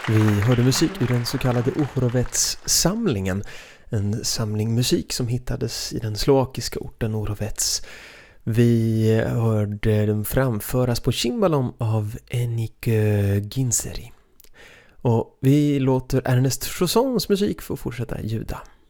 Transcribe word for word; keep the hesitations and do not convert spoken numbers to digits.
Vi hörde musik ur den så kallade Ohorovets-samlingen. En samling musik som hittades i den slovakiska orten Ohorovets. Vi hörde dem framföras på cimbalom av Enike Ginzeri. Och vi låter Ernest Chaussons musik få fortsätta ljuda.